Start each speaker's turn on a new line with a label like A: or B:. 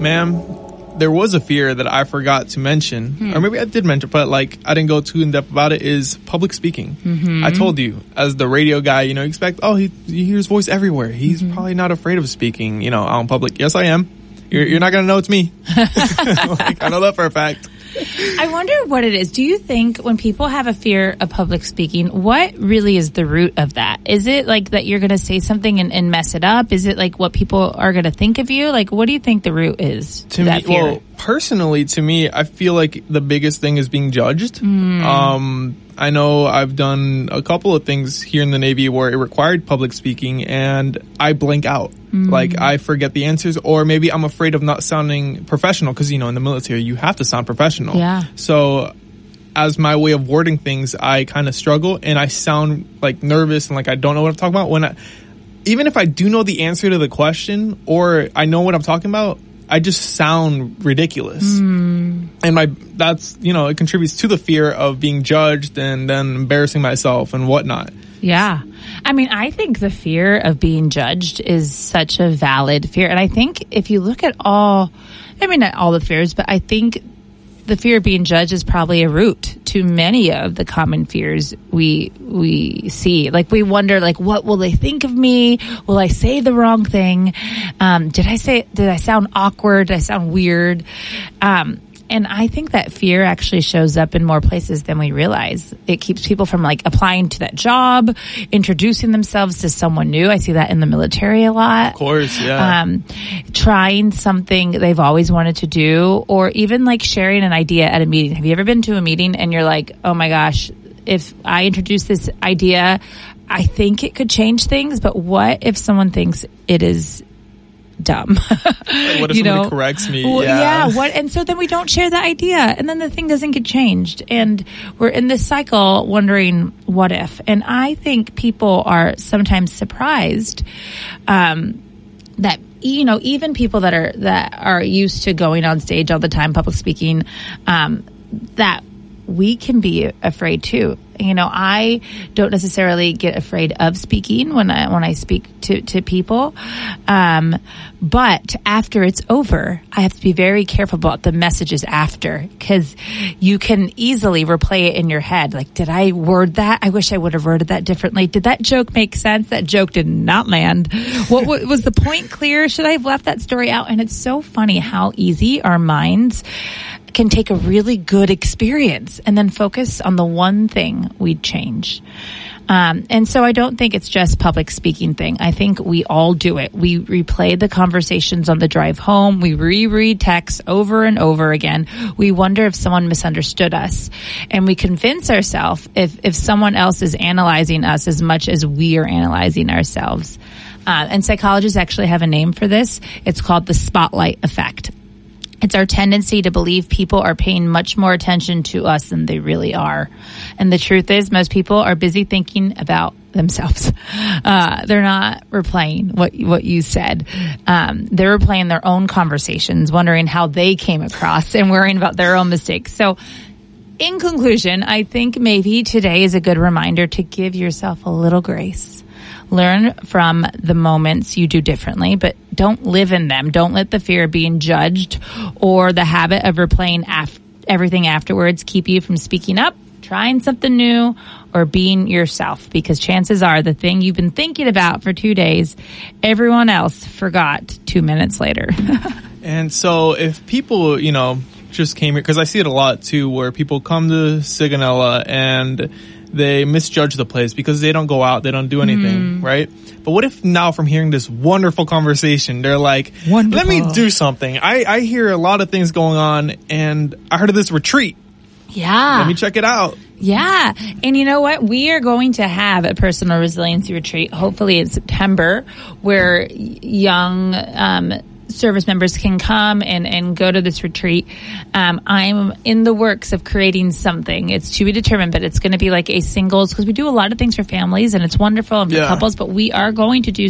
A: Ma'am, there was a fear that I forgot to mention, or maybe I did mention, but like I didn't go too in depth about it, is public speaking. I told you, as the radio guy, you know, you expect, you hear his voice everywhere. He's probably not afraid of speaking, you know, out in public. Yes, I am. You're not going to know it's me. Like, I know that for a fact.
B: I wonder what it is. Do you think when people have a fear of public speaking, what really is the root of that? Is it like that you're going to say something and mess it up? Is it like what people are going to think of you? Like, what do you think the root is to that fear?
A: Well, personally, to me, I feel like the biggest thing is being judged. I know I've done a couple of things here in the Navy where it required public speaking and I blank out. Like, I forget the answers, or maybe I'm afraid of not sounding professional because, you know, in the military, you have to sound professional.
B: Yeah.
A: So as my way of wording things, I kind of struggle and I sound like nervous and like I don't know what I'm talking about. Even if I do know the answer to the question or I know what I'm talking about, I just sound ridiculous. And that's, you know, it contributes to the fear of being judged and then embarrassing myself and whatnot.
B: Yeah. I mean, I think the fear of being judged is such a valid fear. And I think if you look at not all the fears, but I think the fear of being judged is probably a root to many of the common fears we see. Like, we wonder, like, what will they think of me? Will I say the wrong thing? Did I sound awkward? Did I sound weird? And I think that fear actually shows up in more places than we realize. It keeps people from like applying to that job, introducing themselves to someone new. I see that in the military a lot.
A: Of course, yeah.
B: Trying something they've always wanted to do, or even like sharing an idea at a meeting. Have you ever been to a meeting and you're like, oh my gosh, if I introduce this idea, I think it could change things, but what if someone thinks it is dumb?
A: What if somebody corrects me?
B: Well, yeah. And so then we don't share the idea, and then the thing doesn't get changed, and we're in this cycle wondering what if. And I think people are sometimes surprised that, you know, even people that are used to going on stage all the time, public speaking, that we can be afraid too. You know, I don't necessarily get afraid of speaking when I speak to people. But after it's over, I have to be very careful about the messages after, because you can easily replay it in your head. Like, did I word that? I wish I would have worded that differently. Did that joke make sense? That joke did not land. What was the point clear? Should I have left that story out? And it's so funny how easy our minds can take a really good experience and then focus on the one thing we'd change. And so I don't think it's just public speaking thing. I think we all do it. We replay the conversations on the drive home. We reread texts over and over again. We wonder if someone misunderstood us. And we convince ourselves if someone else is analyzing us as much as we are analyzing ourselves. And psychologists actually have a name for this. It's called the spotlight effect. It's our tendency to believe people are paying much more attention to us than they really are. And the truth is, most people are busy thinking about themselves. They're not replaying what you said. They're replaying their own conversations, wondering how they came across and worrying about their own mistakes. So, in conclusion, I think maybe today is a good reminder to give yourself a little grace. Learn from the moments you do differently, but don't live in them. Don't let the fear of being judged or the habit of replaying everything afterwards keep you from speaking up, trying something new, or being yourself, because chances are the thing you've been thinking about for 2 days, everyone else forgot 2 minutes later.
A: And so if people, you know, just came here, because I see it a lot too, where people come to Sigonella and they misjudge the place because they don't go out, they don't do anything, right? But what if now, from hearing this wonderful conversation, they're like, let me do something. I hear a lot of things going on, and I heard of this retreat.
B: Yeah.
A: Let me check it out.
B: Yeah. And you know what? We are going to have a personal resiliency retreat, hopefully in September, where young service members can come and go to this retreat. I'm in the works of creating something. It's to be determined, but it's going to be like a singles, because we do a lot of things for families and it's wonderful, and for couples, but we are going to do